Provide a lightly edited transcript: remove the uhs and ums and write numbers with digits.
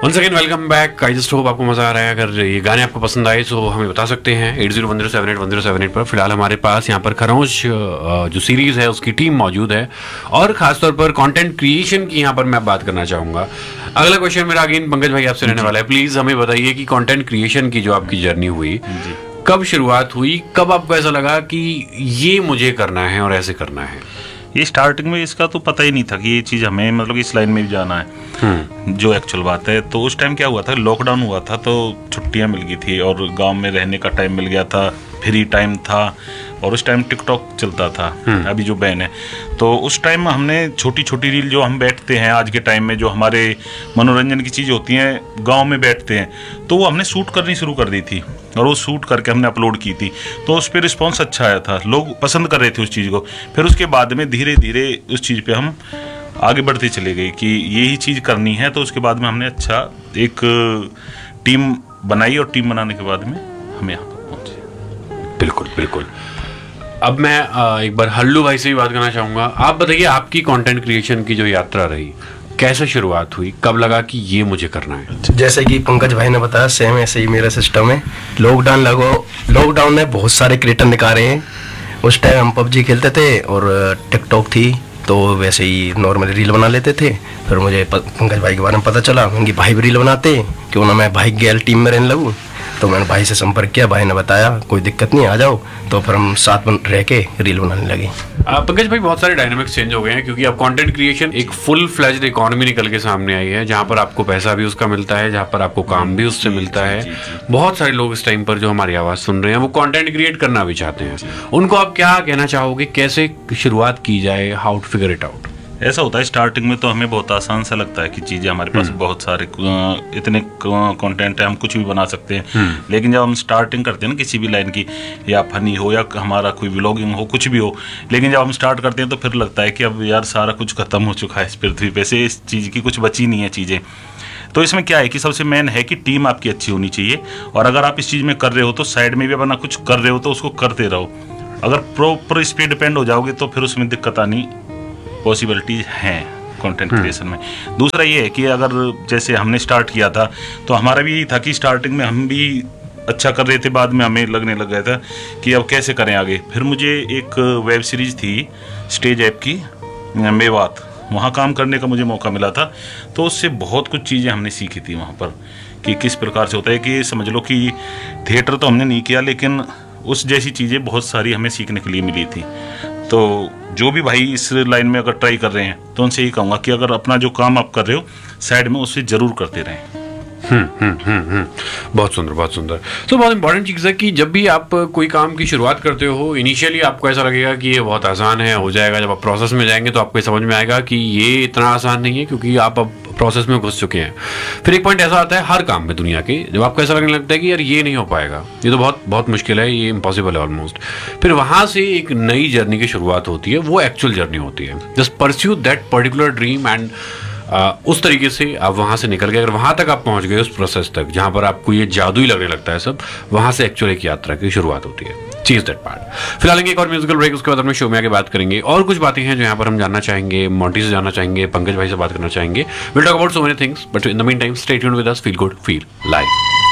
Once again welcome back. I just hope आपको मजा आ रहा है। अगर ये गाने आपको पसंद आए तो हमें बता सकते हैं 8010781078 पर। फिलहाल हमारे पास यहाँ पर खरोंच जो सीरीज है उसकी टीम मौजूद है और खासतौर पर कंटेंट क्रिएशन की यहाँ पर मैं बात करना चाहूँगा। अगला क्वेश्चन मेरा अगेन पंकज भाई आपसे रहने वाला है। प्लीज हमें बताइए कि कंटेंट क्रिएशन की जो आपकी जर्नी हुई, कब शुरुआत हुई, कब आपको ऐसा लगा कि ये मुझे करना है और ऐसे करना है? ये स्टार्टिंग में इसका तो पता ही नहीं था कि ये चीज़ हमें मतलब इस लाइन में भी जाना है, जो एक्चुअल बात है। तो उस टाइम क्या हुआ था, लॉकडाउन हुआ था तो छुट्टियां मिल गई थी और गांव में रहने का टाइम मिल गया था, फ्री टाइम था और उस टाइम टिकटॉक चलता था, अभी जो बैन है। तो उस टाइम हमने छोटी छोटी रील जो हम बैठते हैं आज के टाइम में, जो हमारे मनोरंजन की चीज़ होती हैं गांव में बैठते हैं, तो वो हमने शूट करनी शुरू कर दी थी और वो शूट करके हमने अपलोड की थी। तो उस पर रिस्पॉन्स अच्छा आया था, लोग पसंद कर रहे थे उस चीज़ को। फिर उसके बाद में धीरे धीरे उस चीज़ पे हम आगे बढ़ते चले गए कि यही चीज़ करनी है। तो उसके बाद में हमने अच्छा एक टीम बनाई और टीम बनाने के बाद में हम यहाँ पर पहुँचे। बिल्कुल बिल्कुल। अब मैं एक बार हल्लू भाई से भी बात करना चाहूँगा। आप बताइए आपकी कंटेंट क्रिएशन की जो यात्रा रही, कैसे शुरुआत हुई, कब लगा कि ये मुझे करना है? जैसे कि पंकज भाई ने बताया सेम ऐसे ही मेरा सिस्टम है। लॉकडाउन में बहुत सारे क्रिएटर निकाले हैं। उस टाइम हम पबजी खेलते थे और टिकटॉक थी, तो वैसे ही नॉर्मली रील बना लेते थे। फिर मुझे पंकज भाई के बारे में पता चला, उनकी भाई भी रील बनाते, क्यों ना मैं भाई गैल टीम में रहने लगूँ। तो मैंने भाई से संपर्क किया, भाई ने बताया कोई दिक्कत नहीं, आ जाओ। तो फिर हम साथ में रह के रील बनाने लगे। पंकज भाई, बहुत सारे डायनामिक्स चेंज हो गए हैं क्योंकि अब कंटेंट क्रिएशन एक फुल फ्लेज्ड इकोनॉमी निकल के सामने आई है, जहां पर आपको पैसा भी उसका मिलता है, जहां पर आपको काम भी उससे मिलता है। बहुत सारे लोग इस टाइम पर जो हमारी आवाज सुन रहे हैं वो कंटेंट क्रिएट करना भी चाहते हैं। उनको आप क्या कहना चाहोगे, कैसे शुरुआत की जाए, how to figure it out? ऐसा होता है स्टार्टिंग में तो हमें बहुत आसान सा लगता है कि चीज़ें हमारे पास बहुत सारे इतने कंटेंट है, हम कुछ भी बना सकते हैं। लेकिन जब हम स्टार्टिंग करते हैं ना किसी भी लाइन की, या फनी हो या हमारा कोई व्लॉगिंग हो, कुछ भी हो, लेकिन जब हम स्टार्ट करते हैं तो फिर लगता है कि अब यार सारा कुछ खत्म हो चुका है इस पृथ्वी पे से, इस चीज़ की कुछ बची नहीं है चीज़ें। तो इसमें क्या है कि सबसे मेन है कि टीम आपकी अच्छी होनी चाहिए। और अगर आप इस चीज़ में कर रहे हो तो साइड में भी अपना कुछ कर रहे हो तो उसको करते रहो। अगर प्रॉपर इस पर डिपेंड हो जाओगे तो फिर उसमें दिक्कत आनी पॉसिबिलिटीज हैं कंटेंट क्रिएशन में। दूसरा ये है कि अगर जैसे हमने स्टार्ट किया था तो हमारा भी यही था कि स्टार्टिंग में हम भी अच्छा कर रहे थे, बाद में हमें लगने लग गया था कि अब कैसे करें आगे। फिर मुझे एक वेब सीरीज़ थी स्टेज ऐप की, मेवात, वहाँ काम करने का मुझे मौका मिला था। तो उससे बहुत कुछ चीज़ें हमने सीखी थी वहाँ पर कि किस प्रकार से होता है। कि समझ लो कि थिएटर तो हमने नहीं किया, लेकिन उस जैसी चीज़ें बहुत सारी हमें सीखने के लिए मिली थी। तो जो भी भाई इस लाइन में अगर ट्राई कर रहे हैं तो उनसे यही कहूँगा कि अगर अपना जो काम आप कर रहे हो साइड में उससे जरूर करते रहें। बहुत सुंदर, बहुत सुंदर। तो बहुत इंपॉर्टेंट चीज़ है कि जब भी आप कोई काम की शुरुआत करते हो, इनिशियली आपको ऐसा लगेगा कि ये बहुत आसान है, हो जाएगा। जब आप प्रोसेस में जाएंगे तो आपको समझ में आएगा कि ये इतना आसान नहीं है, क्योंकि आप अब प्रोसेस में घुस चुके हैं। फिर एक पॉइंट ऐसा आता है हर काम में दुनिया के, जब आपको ऐसा लगने लगता है कि यार ये नहीं हो पाएगा, ये तो बहुत बहुत मुश्किल है, ये इम्पॉसिबल है ऑलमोस्ट। फिर वहाँ से एक नई जर्नी की शुरुआत होती है, वो एक्चुअल जर्नी होती है। Just pursue that particular dream and उस तरीके से आप वहाँ से निकल गए। अगर वहाँ तक आप पहुँच गए, उस प्रोसेस तक जहाँ पर आपको ये जादू ही लगने लगता है सब, वहाँ से एक्चुअल एक यात्रा की शुरुआत होती है। चीज दैट पार्ट। फिलहाल एक और म्यूजिकल ब्रेक, उसके बाद अपने शो में आगे बात करेंगे। और कुछ बातें हैं जो यहाँ पर हम जानना चाहेंगे, मोंटी से जानना चाहेंगे, पंकज भाई से बात करना चाहेंगे। Will talk about so many things, but in the mean time stay tuned with us. Feel good, feel live.